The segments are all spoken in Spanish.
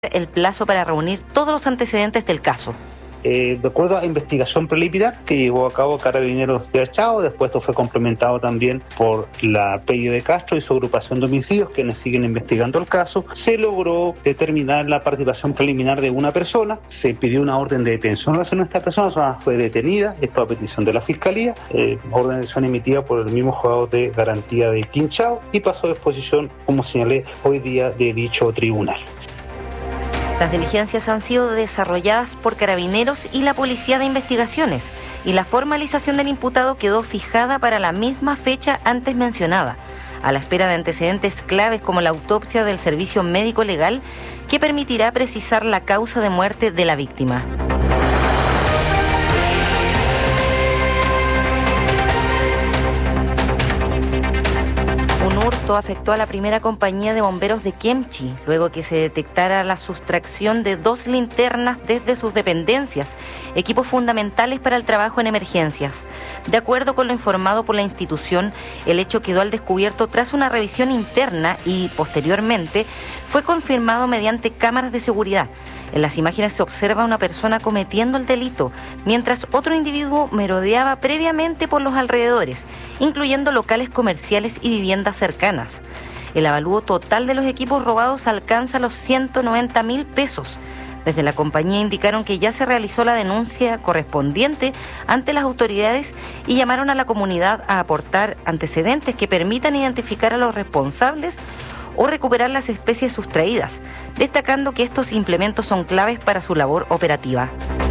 el plazo para reunir todos los antecedentes del caso. De acuerdo a investigación preliminar que llevó a cabo Carabineros de Achao, después esto fue complementado también por la PDI de Castro y su agrupación de homicidios, quienes siguen investigando el caso, se logró determinar la participación preliminar de una persona, se pidió una orden de detención en relación a esta persona, la persona fue detenida, esto a petición de la Fiscalía, orden de detención emitida por el mismo juzgado de garantía de Quinchao y pasó a disposición, como señalé, hoy día de dicho tribunal. Las diligencias han sido desarrolladas por Carabineros y la Policía de Investigaciones y la formalización del imputado quedó fijada para la misma fecha antes mencionada, a la espera de antecedentes claves como la autopsia del Servicio Médico Legal que permitirá precisar la causa de muerte de la víctima. Un hurto afectó a la primera compañía de bomberos de Kemchi, luego que se detectara la sustracción de 2 linternas desde sus dependencias, equipos fundamentales para el trabajo en emergencias. De acuerdo con lo informado por la institución, el hecho quedó al descubierto tras una revisión interna y, posteriormente, fue confirmado mediante cámaras de seguridad. En las imágenes se observa a una persona cometiendo el delito, mientras otro individuo merodeaba previamente por los alrededores, incluyendo locales comerciales y viviendas cercanas. El avalúo total de los equipos robados alcanza los 190.000 pesos. Desde la compañía indicaron que ya se realizó la denuncia correspondiente ante las autoridades y llamaron a la comunidad a aportar antecedentes que permitan identificar a los responsables o recuperar las especies sustraídas, destacando que estos implementos son claves para su labor operativa.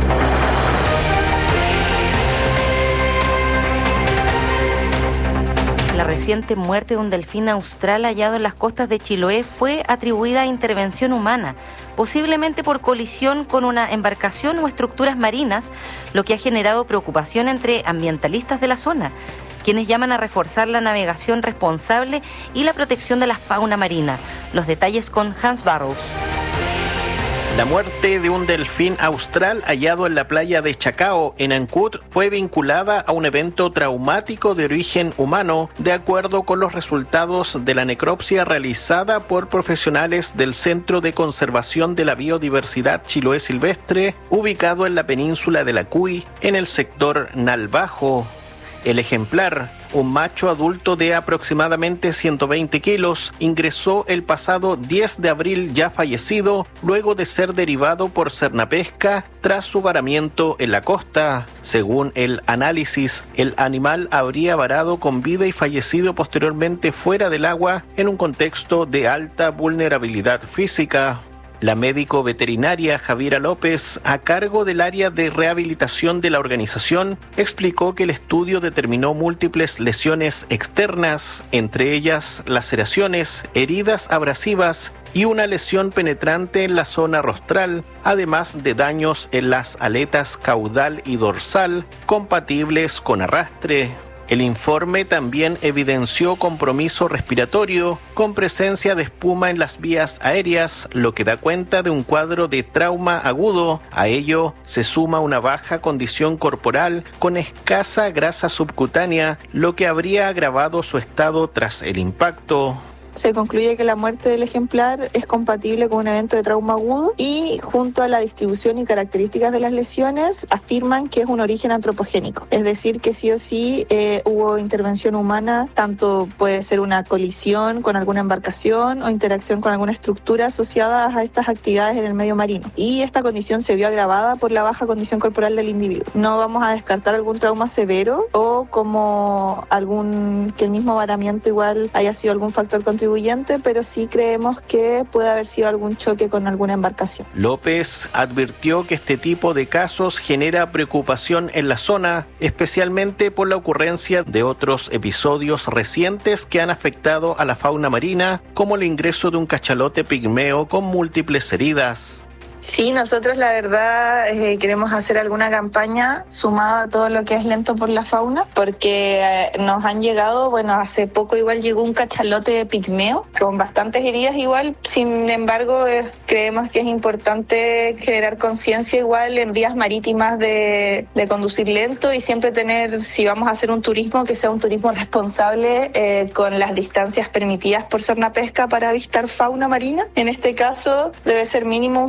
La reciente muerte de un delfín austral hallado en las costas de Chiloé fue atribuida a intervención humana, posiblemente por colisión con una embarcación o estructuras marinas, lo que ha generado preocupación entre ambientalistas de la zona, quienes llaman a reforzar la navegación responsable y la protección de la fauna marina. Los detalles con Hans Barrows. La muerte de un delfín austral hallado en la playa de Chacao, en Ancud, fue vinculada a un evento traumático de origen humano, de acuerdo con los resultados de la necropsia realizada por profesionales del Centro de Conservación de la Biodiversidad Chiloé Silvestre, ubicado en la península de la Cuy, en el sector Nalbajo. El ejemplar, un macho adulto de aproximadamente 120 kilos, ingresó el pasado 10 de abril ya fallecido, luego de ser derivado por Cernapesca tras su varamiento en la costa. Según el análisis, el animal habría varado con vida y fallecido posteriormente fuera del agua en un contexto de alta vulnerabilidad física. La médico veterinaria Javiera López, a cargo del área de rehabilitación de la organización, explicó que el estudio determinó múltiples lesiones externas, entre ellas laceraciones, heridas abrasivas y una lesión penetrante en la zona rostral, además de daños en las aletas caudal y dorsal, compatibles con arrastre. El informe también evidenció compromiso respiratorio con presencia de espuma en las vías aéreas, lo que da cuenta de un cuadro de trauma agudo. A ello se suma una baja condición corporal con escasa grasa subcutánea, lo que habría agravado su estado tras el impacto. Se concluye que la muerte del ejemplar es compatible con un evento de trauma agudo y, junto a la distribución y características de las lesiones, afirman que es un origen antropogénico. Es decir, que sí o sí hubo intervención humana, tanto puede ser una colisión con alguna embarcación o interacción con alguna estructura asociada a estas actividades en el medio marino. Y esta condición se vio agravada por la baja condición corporal del individuo. No vamos a descartar algún trauma severo o como que el mismo varamiento igual haya sido algún factor contribuyente, pero sí creemos que puede haber sido algún choque con alguna embarcación. López advirtió que este tipo de casos genera preocupación en la zona, especialmente por la ocurrencia de otros episodios recientes que han afectado a la fauna marina, como el ingreso de un cachalote pigmeo con múltiples heridas. Sí, nosotros la verdad queremos hacer alguna campaña sumada a todo lo que es Lento por la Fauna, porque nos han llegado, hace poco igual llegó un cachalote pigmeo con bastantes heridas igual, sin embargo creemos que es importante generar conciencia igual en vías marítimas de conducir lento y siempre tener, si vamos a hacer un turismo, que sea un turismo responsable con las distancias permitidas por Sernapesca para avistar fauna marina. En este caso debe ser mínimo